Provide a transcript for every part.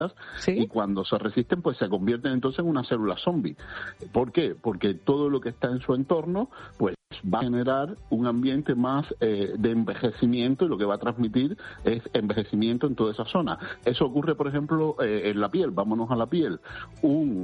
¿Sí? Y cuando se resisten, pues se convierten entonces en una célula zombie. ¿Por qué? Porque todo lo que está en su entorno, pues va a generar un ambiente más de envejecimiento, y lo que va a transmitir es envejecimiento en toda esa zona. Eso ocurre, por ejemplo, en la piel. Vámonos a la piel. Un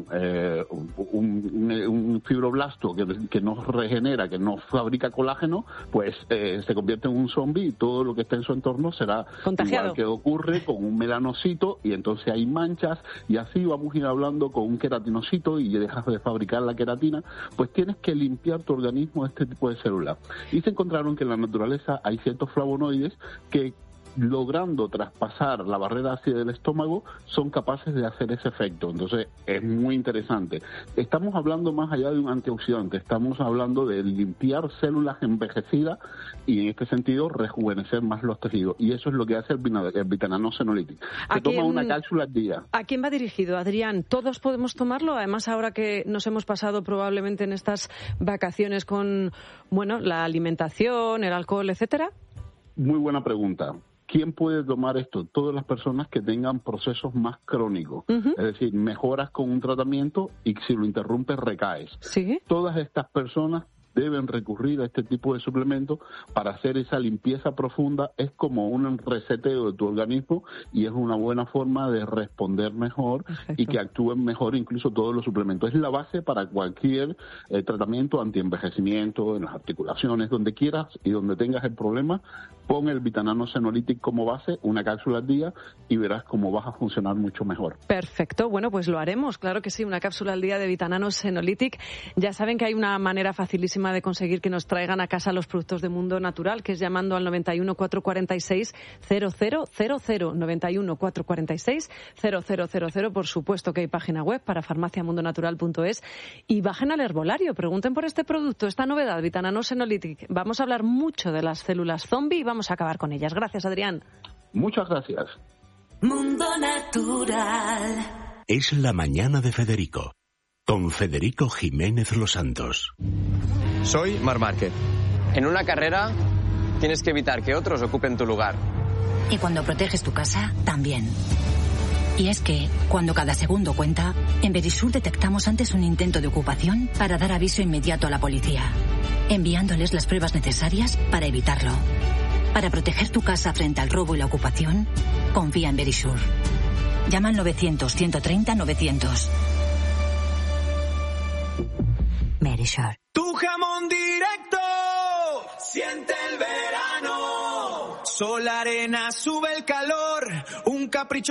fibroblasto que no regenera, que no fabrica colágeno, pues se convierte en un zombie, y todo lo que está en su entorno será contagiado. Igual que ocurre con un melanocito, y entonces hay manchas, y así vamos a ir hablando con un queratinocito, y dejas de fabricar la queratina. Pues tienes que limpiar tu organismo de este tipo de células. Y se encontraron que en la naturaleza hay ciertos flavonoides que, logrando traspasar la barrera ácida del estómago, son capaces de hacer ese efecto. Entonces es muy interesante. Estamos hablando más allá de un antioxidante, estamos hablando de limpiar células envejecidas y, en este sentido, rejuvenecer más los tejidos. Y eso es lo que hace el Vitanano Senolytic. Se toma una cápsula al día. ¿A quién va dirigido, Adrián? ¿Todos podemos tomarlo? Además, ahora que nos hemos pasado probablemente en estas vacaciones con, la alimentación, el alcohol, etcétera. Muy buena pregunta. ¿Quién puede tomar esto? Todas las personas que tengan procesos más crónicos. Uh-huh. Es decir, mejoras con un tratamiento y si lo interrumpes recaes. ¿Sí? Todas estas personas deben recurrir a este tipo de suplementos para hacer esa limpieza profunda. Es como un reseteo de tu organismo y es una buena forma de responder mejor. Perfecto. Y que actúen mejor incluso todos los suplementos. Es la base para cualquier tratamiento antienvejecimiento, en las articulaciones, donde quieras y donde tengas el problema. Pon el Vitanano Senolytic como base, una cápsula al día, y verás cómo vas a funcionar mucho mejor. Perfecto. Bueno, pues lo haremos. Claro que sí, una cápsula al día de Vitanano Senolytic. Ya saben que hay una manera facilísima de conseguir que nos traigan a casa los productos de Mundo Natural, que es llamando al 91 446 0000, 91 446 0000. Por supuesto que hay página web para farmaciamundonatural.es, y bajen al herbolario, pregunten por este producto, esta novedad, Vitanano Senolytic. Vamos a hablar mucho de las células zombie y vamos a acabar con ellas. Gracias, Adrián. Muchas gracias. Mundo Natural. Es la mañana de Federico, con Federico Jiménez Los Santos. Soy Marc Márquez. En una carrera tienes que evitar que otros ocupen tu lugar. Y cuando proteges tu casa, también. Y es que, cuando cada segundo cuenta, en Verisur detectamos antes un intento de ocupación para dar aviso inmediato a la policía, enviándoles las pruebas necesarias para evitarlo. Para proteger tu casa frente al robo y la ocupación, confía en Verisur. Llama al 900-130-900. Verisur. Tu jamón directo, siente el verano. Sol, arena, sube el calor, un capricho